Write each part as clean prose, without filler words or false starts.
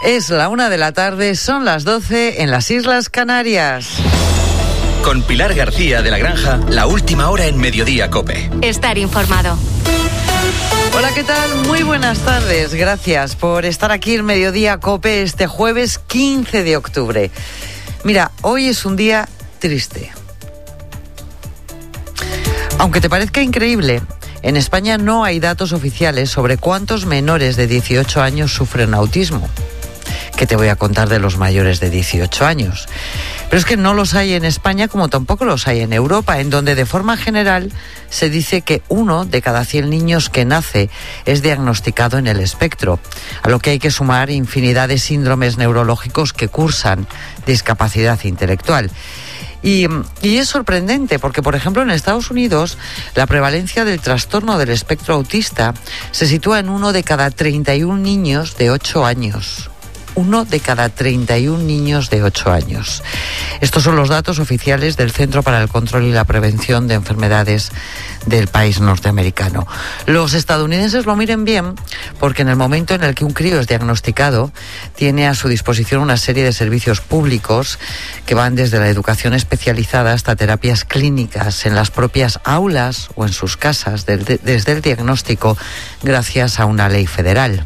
Es la 1:00 p.m, son las 12 en las Islas Canarias. Con Pilar García de la Granja, la última hora en Mediodía COPE. Estar informado. Hola, ¿qué tal? Muy buenas tardes. Gracias por estar aquí en Mediodía COPE este jueves 15 de octubre. Mira, hoy es un día triste. Aunque te parezca increíble, en España no hay datos oficiales sobre cuántos menores de 18 años sufren autismo. ¿Qué te voy a contar de los mayores de 18 años? Pero es que no los hay en España como tampoco los hay en Europa, en donde de forma general se dice que 1 de cada 100 niños que nace es diagnosticado en el espectro, a lo que hay que sumar infinidad de síndromes neurológicos que cursan discapacidad intelectual. Y es sorprendente porque, por ejemplo, en Estados Unidos la prevalencia del trastorno del espectro autista se sitúa en 1 de cada 31 niños de 8 años. 1 de cada 31 niños de 8 años. Estos son los datos oficiales del Centro para el Control y la Prevención de Enfermedades del país norteamericano. Los estadounidenses lo miren bien porque en el momento en el que un crío es diagnosticado, tiene a su disposición una serie de servicios públicos que van desde la educación especializada hasta terapias clínicas en las propias aulas o en sus casas, desde el diagnóstico, gracias a una ley federal.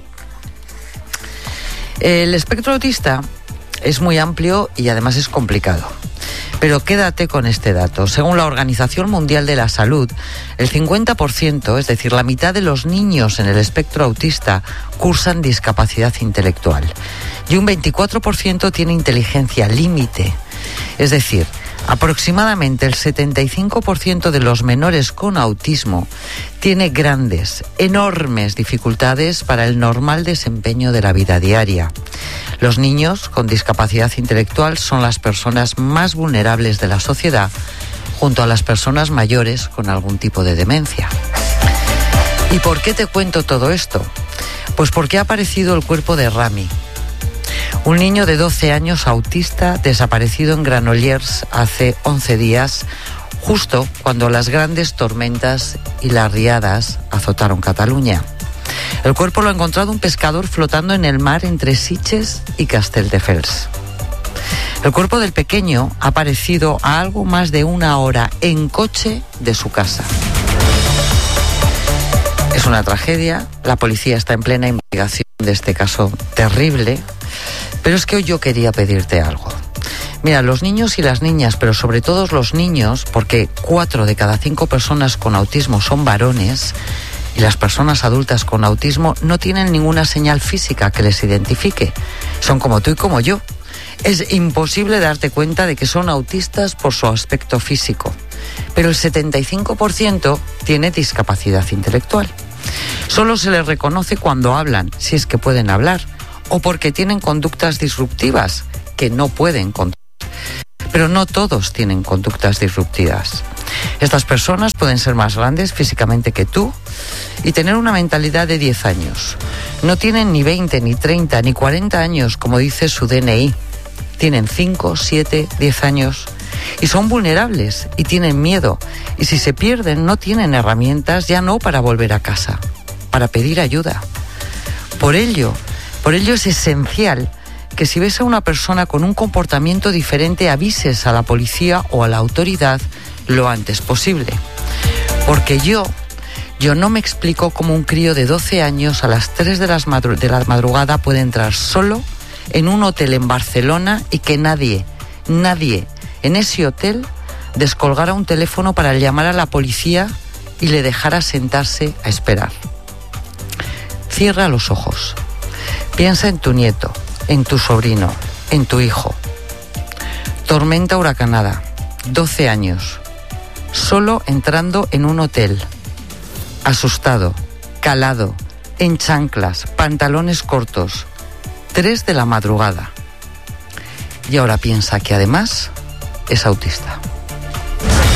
El espectro autista es muy amplio y además es complicado. Pero quédate con este dato. Según la Organización Mundial de la Salud, el 50%, es decir, la mitad de los niños en el espectro autista, cursan discapacidad intelectual. Y un 24% tiene inteligencia límite. Es decir, aproximadamente el 75% de los menores con autismo tiene grandes, enormes dificultades para el normal desempeño de la vida diaria. Los niños con discapacidad intelectual son las personas más vulnerables de la sociedad, junto a las personas mayores con algún tipo de demencia. ¿Y por qué te cuento todo esto? Pues porque ha aparecido el cuerpo de Rami, un niño de 12 años autista desaparecido en Granollers hace 11 días, justo cuando las grandes tormentas y las riadas azotaron Cataluña. El cuerpo lo ha encontrado un pescador flotando en el mar entre Sitges y Castelldefels. El cuerpo del pequeño ha aparecido a algo más de 1 hora en coche de su casa. Es una tragedia, la policía está en plena investigación de este caso terrible. Pero es que hoy yo quería pedirte algo. Mira, los niños y las niñas, pero sobre todo los niños, porque 4 de cada 5 personas con autismo son varones, y las personas adultas con autismo no tienen ninguna señal física que les identifique. Son como tú y como yo. Es imposible darte cuenta de que son autistas por su aspecto físico. Pero el 75% tiene discapacidad intelectual. Solo se les reconoce cuando hablan, si es que pueden hablar, o porque tienen conductas disruptivas que no pueden controlar. Pero no todos tienen conductas disruptivas. Estas personas pueden ser más grandes físicamente que tú y tener una mentalidad de 10 años. No tienen ni 20, ni 30, ni 40 años, como dice su DNI. Tienen 5, 7, 10 años y son vulnerables y tienen miedo. Y si se pierden, no tienen herramientas, ya no para volver a casa, para pedir ayuda. Por ello es esencial que si ves a una persona con un comportamiento diferente, avises a la policía o a la autoridad lo antes posible. Porque yo no me explico cómo un crío de 12 años a las 3 de la madrugada puede entrar solo en un hotel en Barcelona y que nadie en ese hotel descolgara un teléfono para llamar a la policía y le dejara sentarse a esperar. Cierra los ojos. Piensa en tu nieto, en tu sobrino, en tu hijo. Tormenta huracanada, 12 años, solo entrando en un hotel, asustado, calado, en chanclas, pantalones cortos, 3 de la madrugada. Y ahora piensa que además es autista.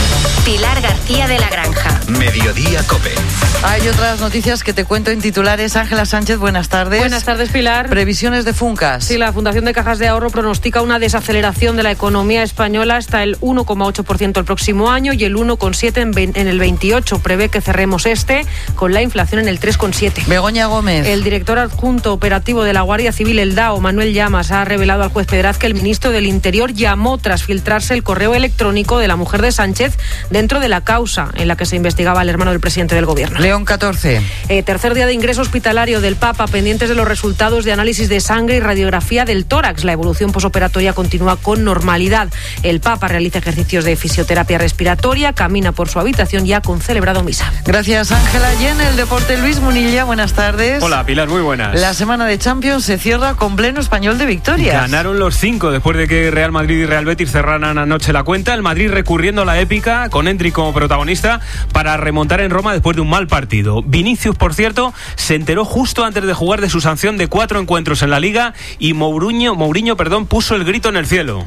Pilar García de la Granja. Mediodía COPE. Hay otras noticias que te cuento en titulares. Ángela Sánchez, buenas tardes. Buenas tardes, Pilar. Previsiones de Funcas. Sí, la Fundación de Cajas de Ahorro pronostica una desaceleración de la economía española hasta el 1,8% el próximo año y el 1,7% en el 28. Prevé que cerremos con la inflación en el 3,7%. Begoña Gómez. El director adjunto operativo de la Guardia Civil, el DAO, Manuel Llamas, ha revelado al juez Pedraz que el ministro del Interior llamó tras filtrarse el correo electrónico de la mujer de Sánchez dentro de la causa en la que se investigaba al hermano del presidente del gobierno. León 14. Tercer día de ingreso hospitalario del Papa, pendientes de los resultados de análisis de sangre y radiografía del tórax. La evolución posoperatoria continúa con normalidad. El Papa realiza ejercicios de fisioterapia respiratoria, camina por su habitación y ha concelebrado misa. Gracias, Ángela. Y en el deporte, Luis Munilla, buenas tardes. Hola, Pilar, muy buenas. La semana de Champions se cierra con pleno español de victorias. Ganaron los 5 después de que Real Madrid y Real Betis cerraran anoche la cuenta. El Madrid recurriendo a la épica con Endrick como protagonista para remontar en Roma después de un mal partido. Vinicius, por cierto, se enteró justo antes de jugar de su sanción de 4 encuentros en la Liga y Mourinho, puso el grito en el cielo.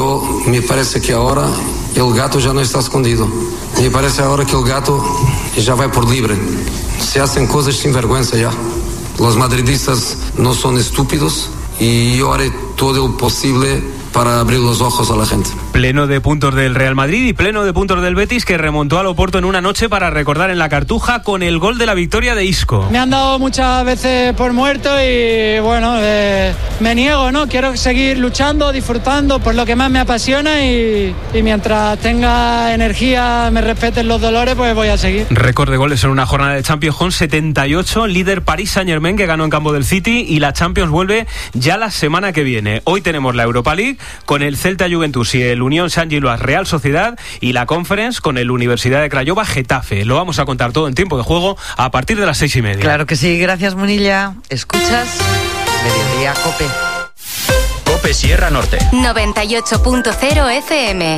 Me parece que ahora el gato ya no está escondido. Me parece ahora que el gato ya va por libre. Se hacen cosas sin vergüenza ya. Los madridistas no son estúpidos y yo haré todo lo posible para abrir los ojos a la gente. Pleno de puntos del Real Madrid y pleno de puntos del Betis, que remontó al Oporto en una noche para recordar en la Cartuja con el gol de la victoria de Isco. Me han dado muchas veces por muerto y bueno, me niego, ¿no? Quiero seguir luchando, disfrutando por lo que más me apasiona y mientras tenga energía, me respeten los dolores, pues voy a seguir. Récord de goles en una jornada de Champions con 78, líder Paris Saint-Germain, que ganó en campo del City, y la Champions vuelve ya la semana que viene. Hoy tenemos la Europa League con el Celta Juventus y el Unión Saint-Gilloise Real Sociedad, y la Conference con el Universidad de Craiova Getafe. Lo vamos a contar todo en tiempo de juego a partir de las 6:30. Claro que sí, gracias, Munilla. Escuchas Mediodía COPE. COPE Sierra Norte 98.0 FM.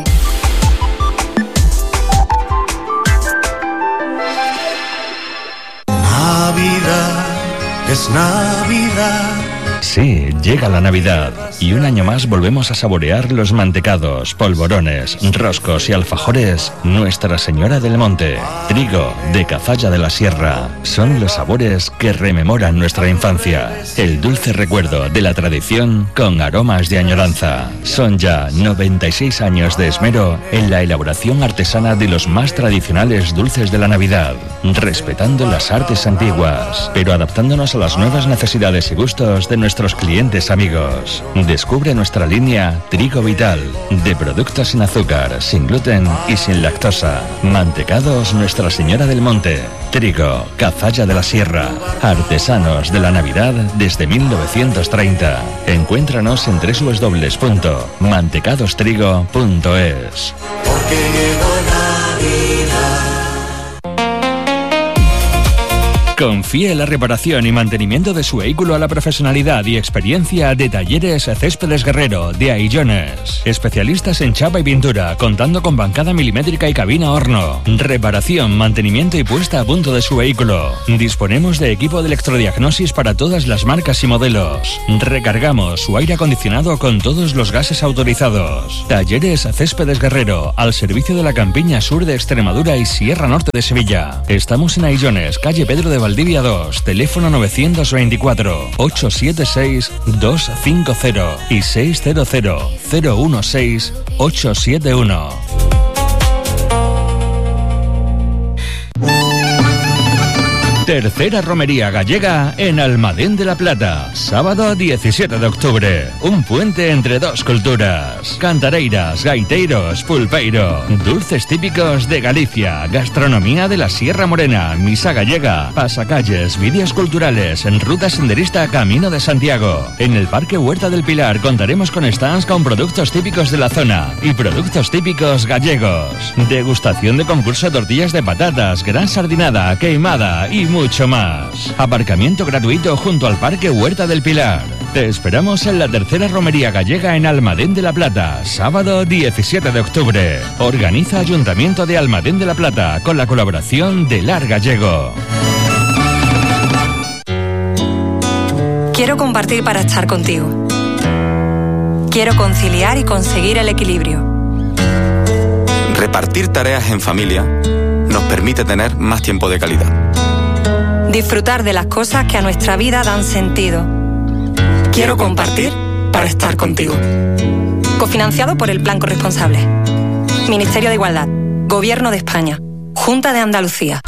Navidad es Navidad. Sí, llega la Navidad y un año más volvemos a saborear los mantecados, polvorones, roscos y alfajores Nuestra Señora del Monte. Trigo de Cazalla de la Sierra. Son los sabores que rememoran nuestra infancia. El dulce recuerdo de la tradición con aromas de añoranza. Son ya 96 años de esmero en la elaboración artesana de los más tradicionales dulces de la Navidad, respetando las artes antiguas, pero adaptándonos a las nuevas necesidades y gustos de nuestros clientes amigos. Descubre nuestra línea Trigo Vital, de productos sin azúcar, sin gluten y sin lactosa. Mantecados Nuestra Señora del Monte. Trigo, Cazalla de la Sierra. Artesanos de la Navidad desde 1930. Encuéntranos en www.mantecadostrigo.es. Porque llegó Navidad. Confíe la reparación y mantenimiento de su vehículo a la profesionalidad y experiencia de Talleres Céspedes Guerrero de Aillones. Especialistas en chapa y pintura, contando con bancada milimétrica y cabina horno. Reparación, mantenimiento y puesta a punto de su vehículo. Disponemos de equipo de electrodiagnosis para todas las marcas y modelos. Recargamos su aire acondicionado con todos los gases autorizados. Talleres Céspedes Guerrero, al servicio de la campiña sur de Extremadura y Sierra Norte de Sevilla. Estamos en Aillones, calle Pedro de Valdivia 2, teléfono 924-876-250 y 600-016-871. Tercera romería gallega en Almadén de la Plata. Sábado 17 de octubre. Un puente entre dos culturas. Cantareiras, gaiteiros, pulpeiro. Dulces típicos de Galicia. Gastronomía de la Sierra Morena. Misa gallega. Pasacalles, vídeos culturales. En ruta senderista Camino de Santiago. En el Parque Huerta del Pilar contaremos con stands con productos típicos de la zona y productos típicos gallegos. Degustación de concurso de tortillas de patatas, gran sardinada, queimada y mucho más. Aparcamiento gratuito junto al Parque Huerta del Pilar. Te esperamos en la tercera romería gallega en Almadén de la Plata, sábado 17 de octubre. Organiza Ayuntamiento de Almadén de la Plata con la colaboración de Lar Gallego. Quiero compartir para estar contigo. Quiero conciliar y conseguir el equilibrio. repartir tareas en familia nos permite tener más tiempo de calidad. Disfrutar de las cosas que a nuestra vida dan sentido. Quiero compartir para estar contigo. Cofinanciado por el Plan Corresponsable. Ministerio de Igualdad. Gobierno de España. Junta de Andalucía.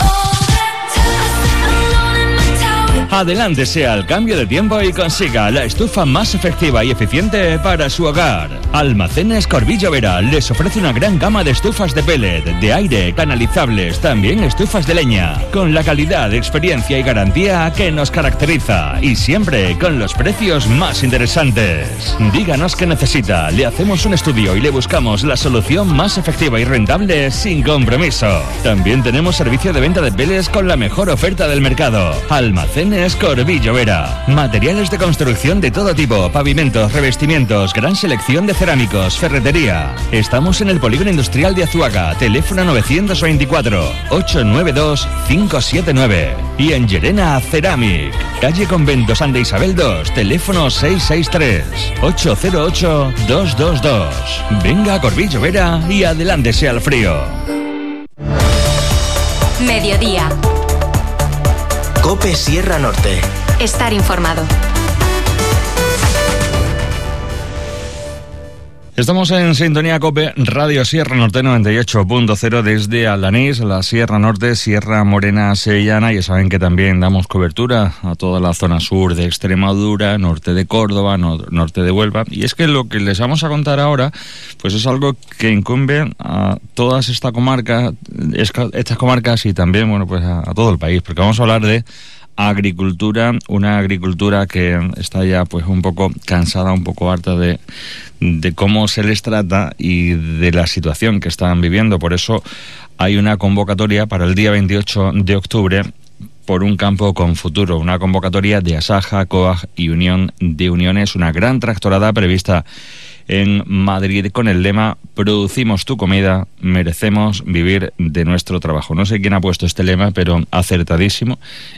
Adelántese al cambio de tiempo y consiga la estufa más efectiva y eficiente para su hogar. Almacenes Corbillo Vera les ofrece una gran gama de estufas de pellet, de aire, canalizables, también estufas de leña, con la calidad, experiencia y garantía que nos caracteriza y siempre con los precios más interesantes. Díganos qué necesita, le hacemos un estudio y le buscamos la solución más efectiva y rentable sin compromiso. También tenemos servicio de venta de pellets con la mejor oferta del mercado. Almacenes Corbillo Vera. Materiales de construcción de todo tipo, pavimentos, revestimientos, gran selección de cerámicos, ferretería. Estamos en el Polígono Industrial de Azuaga, teléfono 924-892-579. Y en Llerena Ceramic, calle Convento Santa Isabel 2, teléfono 663-808-222. Venga a Corbillo Vera y adelántese al frío. Mediodía. COPE Sierra Norte. Estar informado. Estamos en sintonía COPE Radio Sierra Norte 98.0 desde Aldanís, la Sierra Norte, Sierra Morena Sevillana. Y saben que también damos cobertura a toda la zona sur de Extremadura, norte de Córdoba, norte de Huelva. Y es que lo que les vamos a contar ahora pues es algo que incumbe a todas estas comarcas y también pues a todo el país, porque vamos a hablar de agricultura, una agricultura que está ya pues un poco cansada, un poco harta de cómo se les trata y de la situación que están viviendo. Por eso hay una convocatoria para el día 28 de octubre por un campo con futuro, una convocatoria de Asaja, COAG y Unión de Uniones, una gran tractorada prevista en Madrid con el lema "Producimos tu comida, merecemos vivir de nuestro trabajo". No sé quién ha puesto este lema, pero acertadísimo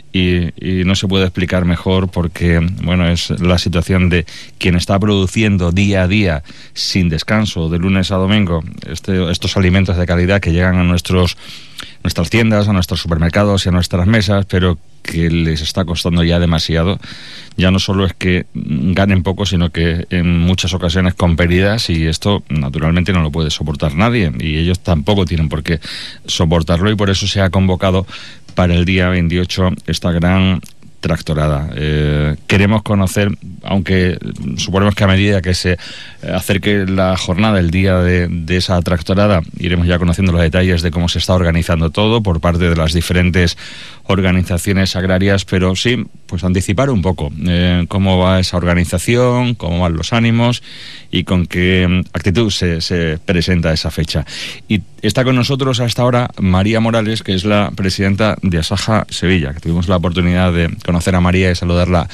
y no se puede explicar mejor porque, bueno, es la situación de quien está produciendo día a día, sin descanso, de lunes a domingo, estos alimentos de calidad que llegan a nuestras tiendas, a nuestros supermercados y a nuestras mesas, pero que les está costando ya demasiado. Ya no solo es que ganen poco, sino que en muchas ocasiones con pérdidas, y esto naturalmente no lo puede soportar nadie y ellos tampoco tienen por qué soportarlo, y por eso se ha convocado para el día 28 esta gran tractorada. Queremos conocer, aunque suponemos que a medida que se acerque la jornada, el día de esa tractorada, iremos ya conociendo los detalles de cómo se está organizando todo por parte de las diferentes organizaciones agrarias, pero sí, pues anticipar un poco cómo va esa organización, cómo van los ánimos y con qué actitud se presenta esa fecha. Y está con nosotros hasta ahora María Morales, que es la presidenta de Asaja Sevilla, que tuvimos la oportunidad de conocer a María y saludarla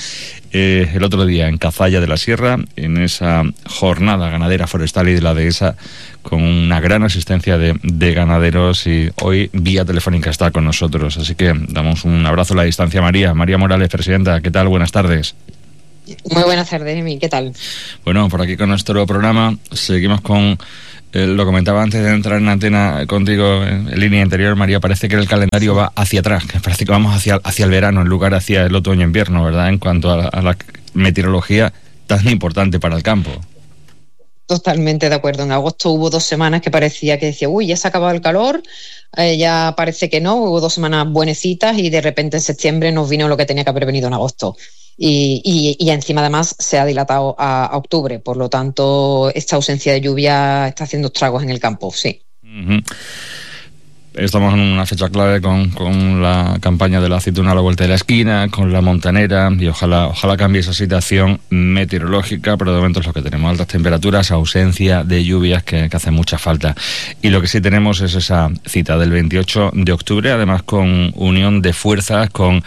el otro día en Cazalla de la Sierra, en esa jornada ganadera forestal y de la dehesa, con una gran asistencia de ganaderos, y hoy vía telefónica está con nosotros. Así que damos un abrazo a la distancia, María. María Morales, presidenta, ¿qué tal? Buenas tardes. Muy buenas tardes, Emi, ¿qué tal? Bueno, por aquí con nuestro programa seguimos con... lo comentaba antes de entrar en antena contigo en línea anterior, María, parece que el calendario va hacia atrás, que parece que vamos hacia el verano en lugar hacia el otoño-invierno, ¿verdad? En cuanto a la meteorología tan importante para el campo. Totalmente de acuerdo. En agosto hubo 2 semanas que parecía que decía, uy, ya se ha acabado el calor, ya parece que no, hubo 2 semanas buenecitas y de repente en septiembre nos vino lo que tenía que haber venido en agosto. Y encima además se ha dilatado a octubre, por lo tanto esta ausencia de lluvia está haciendo estragos en el campo, sí. Uh-huh. Estamos en una fecha clave con la campaña de la aceituna a la vuelta de la esquina, con la montanera, y ojalá cambie esa situación meteorológica, pero de momento es lo que tenemos: altas temperaturas, ausencia de lluvias que hacen mucha falta. Y lo que sí tenemos es esa cita del 28 de octubre, además con unión de fuerzas con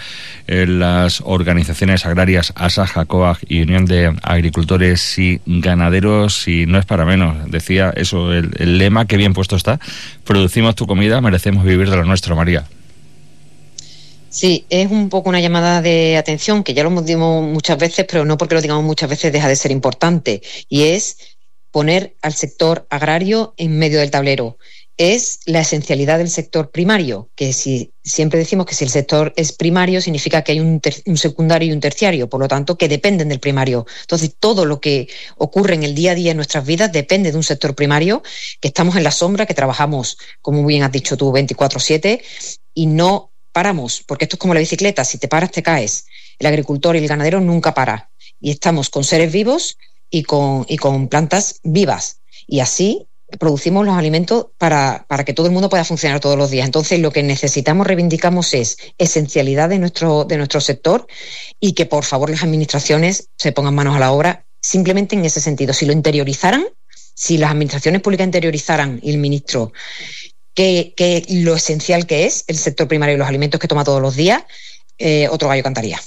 las organizaciones agrarias Asaja, COAG y Unión de Agricultores y Ganaderos, y no es para menos. Decía eso, el lema, que bien puesto está: producimos tu comida, merecemos vivir de lo nuestro, María. Sí, es un poco una llamada de atención, que ya lo hemos dicho muchas veces, pero no porque lo digamos muchas veces deja de ser importante, y es poner al sector agrario en medio del tablero. es la esencialidad del sector primario, que siempre decimos que si el sector es primario significa que hay un secundario y un terciario, por lo tanto que dependen del primario. Entonces todo lo que ocurre en el día a día en nuestras vidas depende de un sector primario, que estamos en la sombra, que trabajamos, como bien has dicho tú, 24/7 y no paramos, porque esto es como la bicicleta, si te paras te caes. El agricultor y el ganadero nunca para y estamos con seres vivos y con plantas vivas y así producimos los alimentos para que todo el mundo pueda funcionar todos los días. Entonces, lo que reivindicamos es esencialidad de nuestro sector y que, por favor, las administraciones se pongan manos a la obra simplemente en ese sentido. Si lo interiorizaran, si las administraciones públicas interiorizaran y el ministro que lo esencial que es el sector primario y los alimentos que toma todos los días, otro gallo cantaría.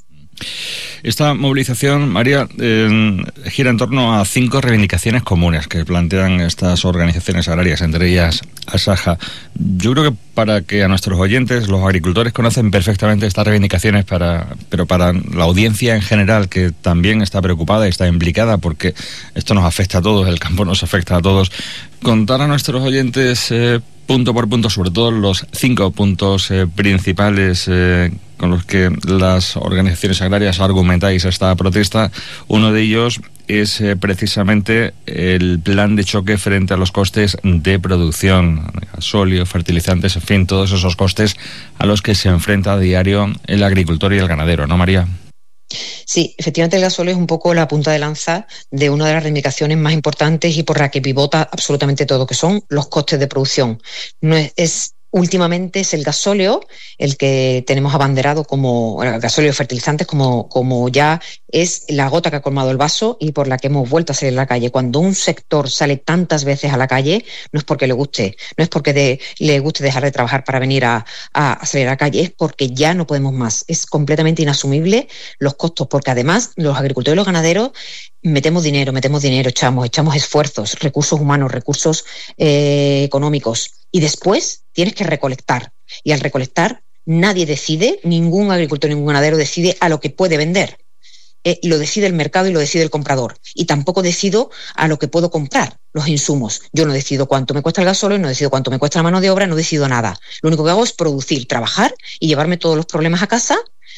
Esta movilización, María, gira en torno a 5 reivindicaciones comunes que plantean estas organizaciones agrarias, entre ellas Asaja. Yo creo que para que a nuestros oyentes, los agricultores, conocen perfectamente estas reivindicaciones, pero para la audiencia en general, que también está preocupada y está implicada, porque esto nos afecta a todos, el campo nos afecta a todos, contar a nuestros oyentes punto por punto, sobre todo los 5 puntos principales con los que las organizaciones agrarias argumentáis esta protesta. Uno de ellos es precisamente el plan de choque frente a los costes de producción, gasóleo, fertilizantes, en fin, todos esos costes a los que se enfrenta a diario el agricultor y el ganadero, ¿no, María? Sí, efectivamente el gasóleo es un poco la punta de lanza de una de las reivindicaciones más importantes y por la que pivota absolutamente todo, que son los costes de producción. Últimamente es el gasóleo el que tenemos abanderado como el gasóleo de fertilizantes como ya es la gota que ha colmado el vaso y por la que hemos vuelto a salir a la calle. Cuando un sector sale tantas veces a la calle no es porque le guste, no es porque le guste dejar de trabajar para venir a salir a la calle, es porque ya no podemos más. Es completamente inasumible los costos, porque además los agricultores y los ganaderos metemos dinero, echamos esfuerzos, recursos humanos, recursos económicos. Y después tienes que recolectar. Y al recolectar nadie decide, ningún agricultor, ningún ganadero decide a lo que puede vender. Lo decide el mercado y lo decide el comprador. Y tampoco decido a lo que puedo comprar, los insumos. Yo no decido cuánto me cuesta el gasóleo, no decido cuánto me cuesta la mano de obra, no decido nada. Lo único que hago es producir, trabajar y llevarme todos los problemas a casa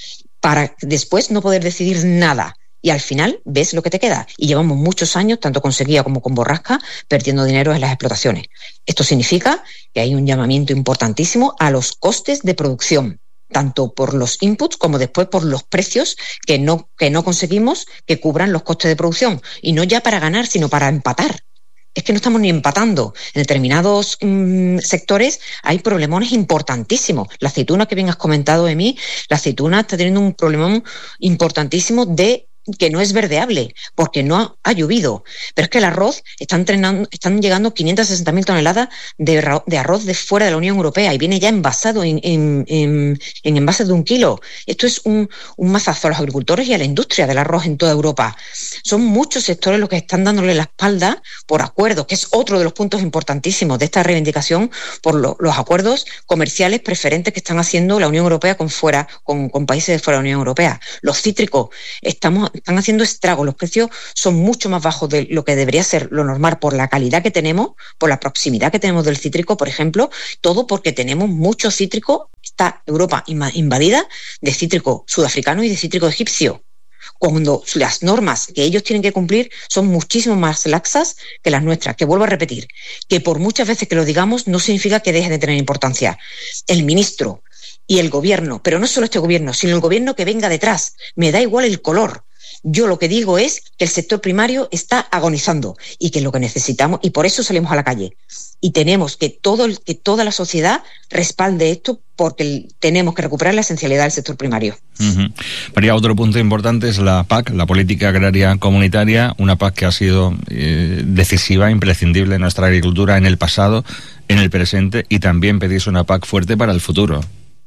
para después no poder decidir nada. Y al final ves lo que te queda. Y llevamos muchos años, tanto con sequía como con borrasca, perdiendo dinero en las explotaciones. Esto significa que hay un llamamiento importantísimo a los costes de producción, tanto por los inputs como después por los precios que no conseguimos que cubran los costes de producción. Y no ya para ganar, sino para empatar. Es que no estamos ni empatando. En determinados sectores hay problemones importantísimos. La aceituna que bien has comentado, Emi, la aceituna está teniendo un problemón importantísimo de que no es verdeable, porque no ha llovido. Pero es que el arroz, están llegando 560.000 toneladas de arroz de fuera de la Unión Europea y viene ya envasado en envases de 1 kilo. Esto es un mazazo a los agricultores y a la industria del arroz en toda Europa. Son muchos sectores los que están dándole la espalda por acuerdos, que es otro de los puntos importantísimos de esta reivindicación, por los acuerdos comerciales preferentes que están haciendo la Unión Europea con países de fuera de la Unión Europea. Los cítricos están haciendo estragos, los precios son mucho más bajos de lo que debería ser lo normal por la calidad que tenemos, por la proximidad que tenemos del cítrico, por ejemplo, todo porque tenemos mucho cítrico. Está Europa invadida de cítrico sudafricano y de cítrico egipcio, cuando las normas que ellos tienen que cumplir son muchísimo más laxas que las nuestras, que vuelvo a repetir, que por muchas veces que lo digamos no significa que deje de tener importancia. El ministro y el gobierno, pero no solo este gobierno, sino el gobierno que venga detrás, me da igual el color. Yo lo que digo es que el sector primario está agonizando y que lo que necesitamos, y por eso salimos a la calle. Y tenemos que toda la sociedad respalde esto, porque tenemos que recuperar la esencialidad del sector primario. Uh-huh. María, otro punto importante es la PAC, la Política Agraria Comunitaria, una PAC que ha sido decisiva, imprescindible en nuestra agricultura en el pasado, en el presente, y también pedís una PAC fuerte para el futuro.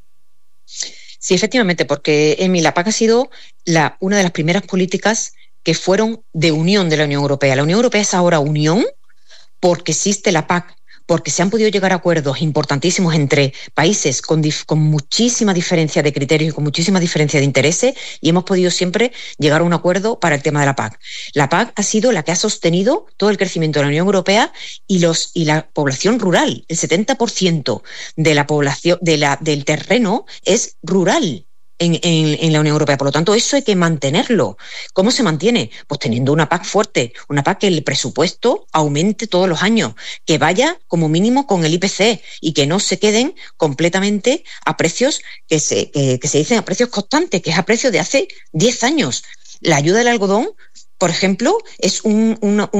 Sí, efectivamente, porque, Emi, la PAC ha sido una de las primeras políticas que fueron de unión de la Unión Europea. La Unión Europea es ahora unión porque existe la PAC, porque se han podido llegar a acuerdos importantísimos entre países con muchísima diferencia de criterios y con muchísima diferencia de intereses, y hemos podido siempre llegar a un acuerdo para el tema de la PAC. La PAC ha sido la que ha sostenido todo el crecimiento de la Unión Europea y la población rural. El 70% de la población del terreno es rural en la Unión Europea. Por lo tanto, eso hay que mantenerlo. ¿Cómo se mantiene? Pues teniendo una PAC fuerte, una PAC que el presupuesto aumente todos los años, que vaya como mínimo con el IPC y que no se queden completamente a precios que se dicen a precios constantes, que es a precios de hace 10 años. La ayuda del algodón, por ejemplo, es una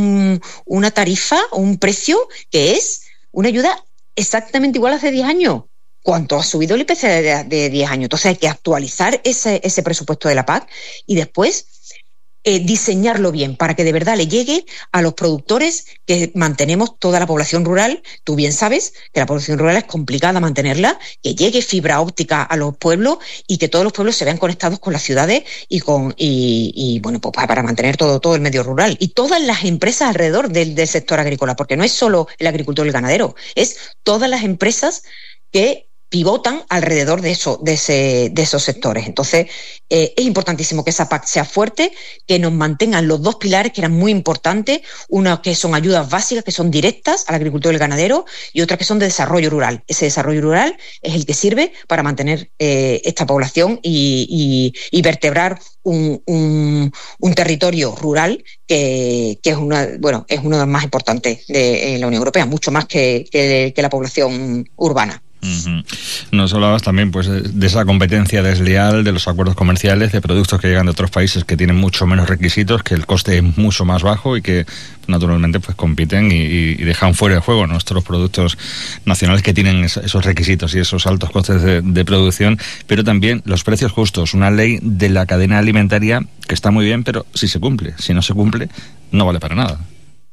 tarifa o un precio que es una ayuda exactamente igual a hace 10 años. ¿Cuánto ha subido el IPC de 10 años? Entonces hay que actualizar ese presupuesto de la PAC y después diseñarlo bien para que de verdad le llegue a los productores que mantenemos toda la población rural. Tú bien sabes que la población rural es complicada mantenerla, que llegue fibra óptica a los pueblos y que todos los pueblos se vean conectados con las ciudades y bueno, pues para mantener todo el medio rural y todas las empresas alrededor del sector agrícola, porque no es solo el agricultor y el ganadero, es todas las empresas que pivotan alrededor de esos sectores. Entonces, es importantísimo que esa PAC sea fuerte, que nos mantengan los dos pilares que eran muy importantes, una que son ayudas básicas, que son directas al agricultor y al ganadero, y otra que son de desarrollo rural. Ese desarrollo rural es el que sirve para mantener esta población y vertebrar un territorio rural que es uno de los más importantes de la Unión Europea, mucho más que la población urbana. Uh-huh. Nos hablabas también pues de esa competencia desleal, de los acuerdos comerciales, de productos que llegan de otros países que tienen mucho menos requisitos, que el coste es mucho más bajo y que naturalmente pues compiten y dejan fuera de juego nuestros productos nacionales que tienen esos requisitos y esos altos costes de producción, pero también los precios justos, una ley de la cadena alimentaria que está muy bien, pero si se cumple, si no se cumple, no vale para nada.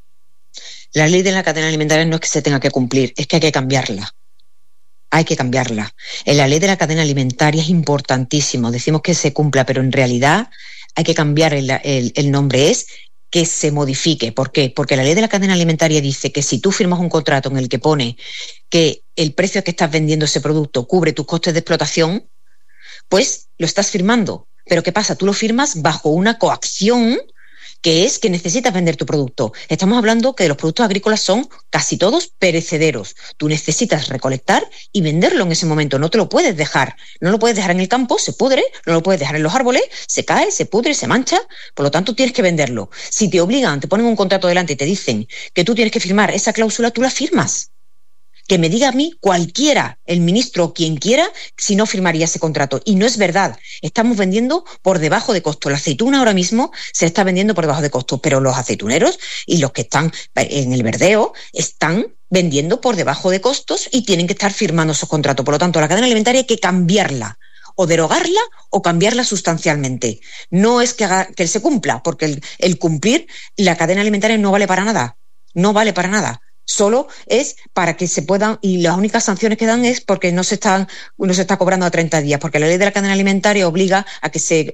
La ley de la cadena alimentaria no es que se tenga que cumplir, es que hay que cambiarla. Hay que cambiarla. En la ley de la cadena alimentaria es importantísimo. Decimos que se cumpla, pero en realidad hay que cambiar el nombre. Es que se modifique. ¿Por qué? Porque la ley de la cadena alimentaria dice que si tú firmas un contrato en el que pone que el precio que estás vendiendo ese producto cubre tus costes de explotación, pues lo estás firmando. Pero ¿qué pasa? Tú lo firmas bajo una coacción que es que necesitas vender tu producto. Estamos hablando que los productos agrícolas son casi todos perecederos. Tú necesitas recolectar y venderlo en ese momento. No te lo puedes dejar. No lo puedes dejar en el campo, se pudre. No lo puedes dejar en los árboles, se cae, se pudre, se mancha. Por lo tanto, tienes que venderlo. Si te obligan, te ponen un contrato delante y te dicen que tú tienes que firmar esa cláusula, tú la firmas. Que me diga a mí cualquiera, el ministro o quien quiera, si no firmaría ese contrato. Y no es verdad. Estamos vendiendo por debajo de costo. La aceituna ahora mismo se está vendiendo por debajo de costo, pero los aceituneros y los que están en el verdeo están vendiendo por debajo de costos y tienen que estar firmando esos contratos. Por lo tanto, la cadena alimentaria hay que cambiarla, o derogarla o cambiarla sustancialmente. No es que se cumpla, porque el cumplir la cadena alimentaria no vale para nada. No vale para nada. Solo es para que se puedan, y las únicas sanciones que dan es porque no se está cobrando a 30 días, porque la ley de la cadena alimentaria obliga a que se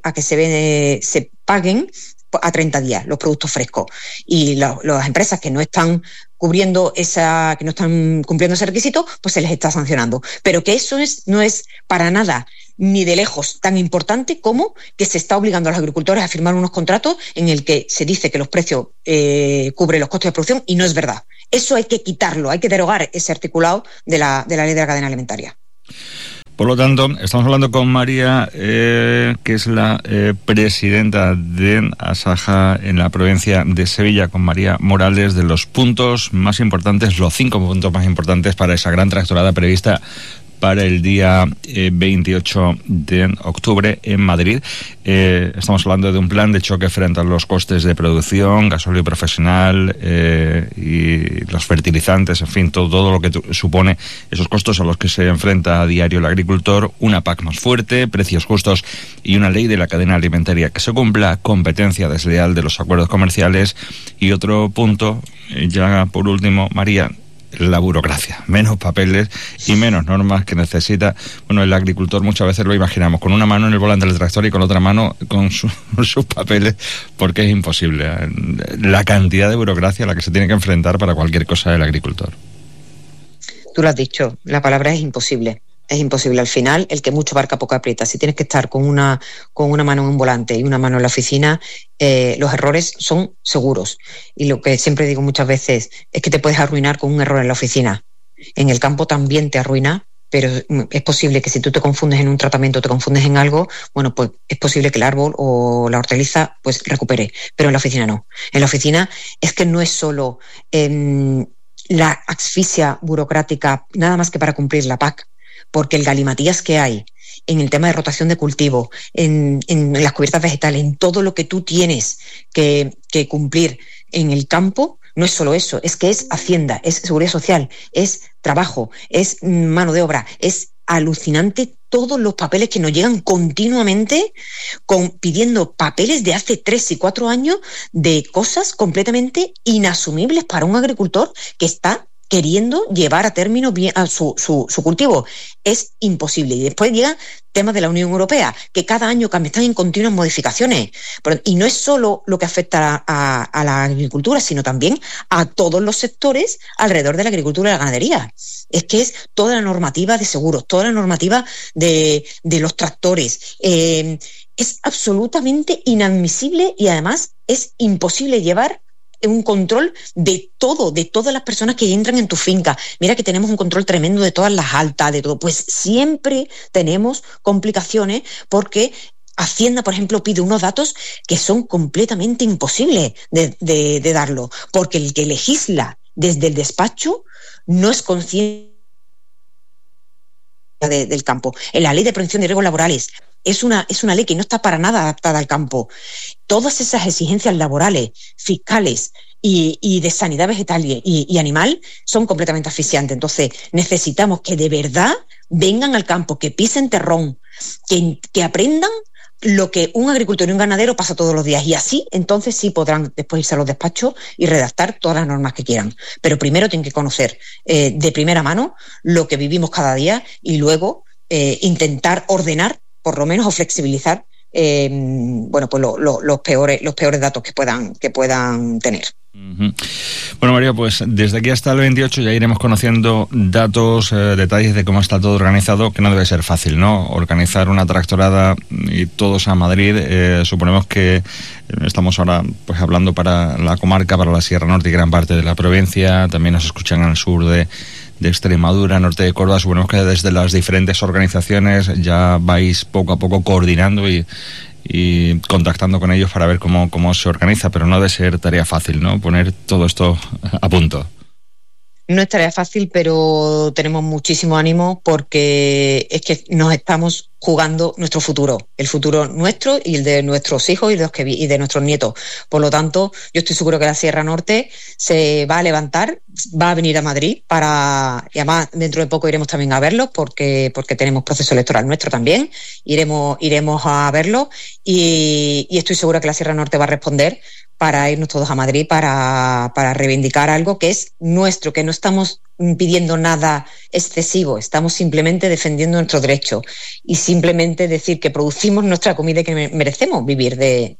paguen a 30 días los productos frescos, y las empresas que no están cumpliendo ese requisito, pues se les está sancionando. Pero que eso no es para nada ni de lejos tan importante como que se está obligando a los agricultores a firmar unos contratos en el que se dice que los precios cubren los costos de producción, y no es verdad. Eso hay que quitarlo, hay que derogar ese articulado de la ley de la cadena alimentaria. Por lo tanto, estamos hablando con María, que es la presidenta de Asaja en la provincia de Sevilla, con María Morales, de los puntos más importantes, los 5 puntos más importantes para esa gran tractorada prevista para el día 28 de octubre en Madrid. Estamos hablando de un plan de choque frente a los costes de producción, gasóleo profesional y los fertilizantes, en fin, todo lo que supone esos costos a los que se enfrenta a diario el agricultor, una PAC más fuerte, precios justos y una ley de la cadena alimentaria que se cumpla, competencia desleal de los acuerdos comerciales. Y otro punto, ya por último, María, la burocracia, menos papeles y menos normas que necesita. Bueno, el agricultor muchas veces lo imaginamos con una mano en el volante del tractor y con otra mano con sus papeles, porque es imposible la cantidad de burocracia a la que se tiene que enfrentar para cualquier cosa el agricultor. Tú lo has dicho, la palabra es imposible. Es imposible. Al final, el que mucho abarca poco aprieta. Si tienes que estar con una mano en un volante y una mano en la oficina, los errores son seguros. Y lo que siempre digo muchas veces es que te puedes arruinar con un error en la oficina. En el campo también te arruina, pero es posible que si tú te confundes en un tratamiento, te confundes en algo, bueno, pues es posible que el árbol o la hortaliza pues recupere, pero en la oficina no. En la oficina es que no es solo la asfixia burocrática nada más que para cumplir la PAC, porque el galimatías que hay en el tema de rotación de cultivo, en las cubiertas vegetales, en todo lo que tú tienes que cumplir en el campo, no es solo eso, es que es Hacienda, es Seguridad Social, es trabajo, es mano de obra, es alucinante todos los papeles que nos llegan continuamente pidiendo papeles de hace 3 y 4 años de cosas completamente inasumibles para un agricultor que está queriendo llevar a término bien a su cultivo. Es imposible. Y después llegan temas de la Unión Europea, que cada año están en continuas modificaciones. Y no es solo lo que afecta a la agricultura, sino también a todos los sectores alrededor de la agricultura y la ganadería. Es que es toda la normativa de seguros, toda la normativa de los tractores. Es absolutamente inadmisible y además es imposible llevar un control de todo, de todas las personas que entran en tu finca. Mira que tenemos un control tremendo de todas las altas, de todo. Pues siempre tenemos complicaciones porque Hacienda, por ejemplo, pide unos datos que son completamente imposibles de darlo, porque el que legisla desde el despacho no es consciente del campo. En la Ley de Prevención de Riesgos Laborales es una ley que no está para nada adaptada al campo. Todas esas exigencias laborales, fiscales y de sanidad vegetal y animal son completamente asfixiantes. Entonces necesitamos que de verdad vengan al campo, que pisen terrón, que aprendan lo que un agricultor y un ganadero pasa todos los días, y así entonces sí podrán después irse a los despachos y redactar todas las normas que quieran. Pero primero tienen que conocer de primera mano lo que vivimos cada día y luego intentar ordenar, por lo menos, o flexibilizar pues los peores datos que puedan tener. Bueno, María, pues desde aquí hasta el 28 ya iremos conociendo datos, detalles de cómo está todo organizado, que no debe ser fácil, ¿no? Organizar una tractorada y todos a Madrid. Suponemos que estamos ahora pues hablando para la comarca, para la Sierra Norte y gran parte de la provincia. También nos escuchan al sur de Extremadura, norte de Córdoba. Suponemos que desde las diferentes organizaciones ya vais poco a poco coordinando y contactando con ellos para ver cómo se organiza, pero no debe ser tarea fácil, ¿no? Poner todo esto a punto. No es tarea fácil, pero tenemos muchísimo ánimo porque es que nos estamos jugando nuestro futuro, el futuro nuestro y el de nuestros hijos y de nuestros nietos. Por lo tanto, yo estoy seguro que la Sierra Norte se va a levantar, va a venir a Madrid y además dentro de poco iremos también a verlo porque tenemos proceso electoral nuestro también. Iremos a verlo y estoy segura que la Sierra Norte va a responder para irnos todos a Madrid para reivindicar algo que es nuestro, que no estamos pidiendo nada excesivo, estamos simplemente defendiendo nuestro derecho y simplemente decir que producimos nuestra comida y que merecemos vivir de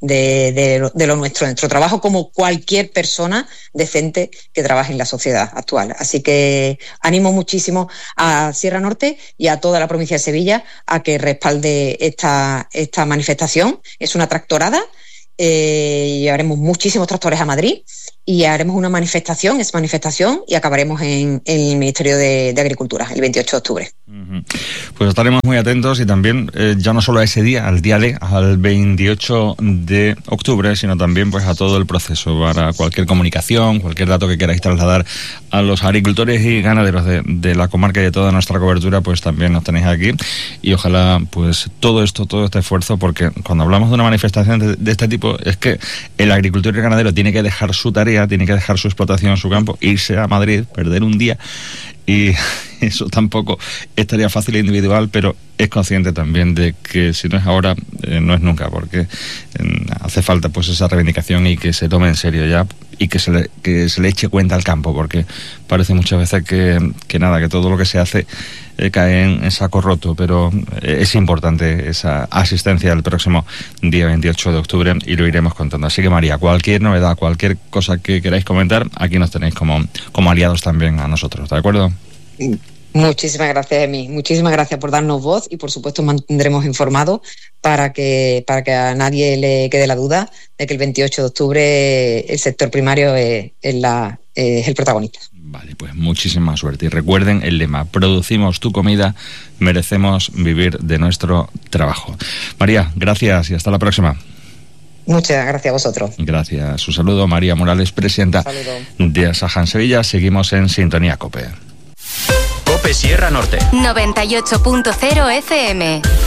lo nuestro trabajo, como cualquier persona decente que trabaje en la sociedad actual. Así que animo muchísimo a Sierra Norte y a toda la provincia de Sevilla a que respalde esta manifestación. Es una tractorada. Llevaremos muchísimos tractores a Madrid y haremos una manifestación y acabaremos en el Ministerio de Agricultura el 28 de octubre. Pues estaremos muy atentos y también ya no solo a ese día, al día D, al 28 de octubre, sino también pues a todo el proceso, para cualquier comunicación, cualquier dato que queráis trasladar a los agricultores y ganaderos de la comarca y de toda nuestra cobertura, pues también nos tenéis aquí y ojalá pues todo este esfuerzo, porque cuando hablamos de una manifestación de este tipo es que el agricultor y el ganadero tiene que dejar su tarea, tiene que dejar su explotación, su campo, irse a Madrid, perder un día, y eso tampoco estaría fácil e individual, pero es consciente también de que si no es ahora, no es nunca, porque hace falta pues esa reivindicación y que se tome en serio ya y que se le eche cuenta al campo, porque parece muchas veces que todo lo que se hace cae en saco roto, pero es importante esa asistencia el próximo día 28 de octubre y lo iremos contando. Así que María, cualquier novedad, cualquier cosa que queráis comentar, aquí nos tenéis como aliados también a nosotros, ¿de acuerdo? Muchísimas gracias, Emi. Muchísimas gracias por darnos voz y, por supuesto, mantendremos informados para que a nadie le quede la duda de que el 28 de octubre el sector primario es el protagonista. Vale, pues muchísima suerte. Y recuerden el lema: producimos tu comida, merecemos vivir de nuestro trabajo. María, gracias y hasta la próxima. Muchas gracias a vosotros. Gracias. Un saludo, María Morales, presidenta de Asaja en Sevilla. Seguimos en Sintonía COPE. COPE Sierra Norte. 98.0 FM.